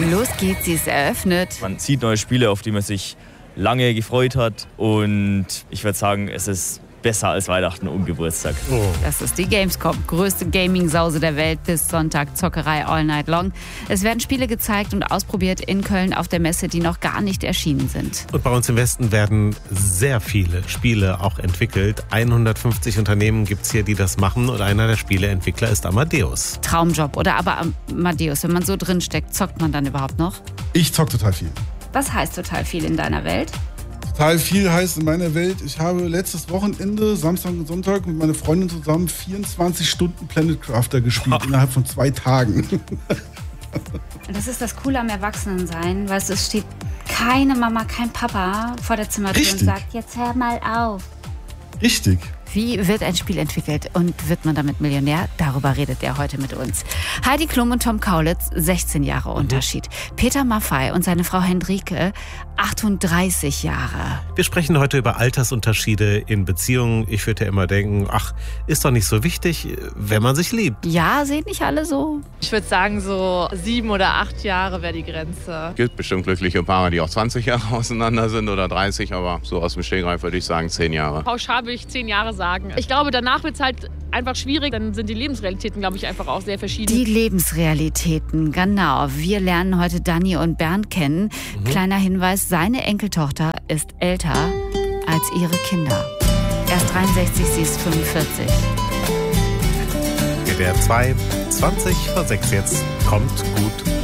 Los geht's, sie ist eröffnet. Man sieht neue Spiele, auf die man sich lange gefreut hat. Und ich würde sagen, es ist besser als Weihnachten und Geburtstag. Das ist die Gamescom, größte Gaming-Sause der Welt bis Sonntag, Zockerei all night long. Es werden Spiele gezeigt und ausprobiert in Köln auf der Messe, die noch gar nicht erschienen sind. Und bei uns im Westen werden sehr viele Spiele auch entwickelt. 150 Unternehmen gibt es hier, die das machen, und einer der Spieleentwickler ist Amadeus. Traumjob, oder? Aber Amadeus, wenn man so drin steckt, zockt man dann überhaupt noch? Ich zock total viel. Was heißt total viel in deiner Welt? Total viel heißt in meiner Welt, ich habe letztes Wochenende, Samstag und Sonntag, mit meiner Freundin zusammen 24 Stunden Planet Crafter gespielt, innerhalb von 2 Tagen. Das ist das Coole am Erwachsenensein, weil es steht keine Mama, kein Papa vor der Zimmertür und sagt, jetzt hör mal auf. Richtig. Wie wird ein Spiel entwickelt und wird man damit Millionär? Darüber redet er heute mit uns. Heidi Klum und Tom Kaulitz, 16 Jahre Unterschied. Peter Maffay und seine Frau Hendrike, 38 Jahre. Wir sprechen heute über Altersunterschiede in Beziehungen. Ich würde ja immer denken, ach, ist doch nicht so wichtig, wenn man sich liebt. Ja, sehen nicht alle so. Ich würde sagen, so 7 oder 8 Jahre wäre die Grenze. Es gibt bestimmt glückliche Paare, die auch 20 Jahre auseinander sind oder 30, aber so aus dem Stegreif würde ich sagen 10 Jahre. Pauschal würde ich 10 Jahre sagen. Ich glaube, danach wird es halt einfach schwierig. Dann sind die Lebensrealitäten, glaube ich, einfach auch sehr verschieden. Die Lebensrealitäten, genau. Wir lernen heute Dani und Bernd kennen. Kleiner Hinweis, seine Enkeltochter ist älter als ihre Kinder. Er ist 63, sie ist 45. Der 2, 20 vor 6 jetzt, kommt gut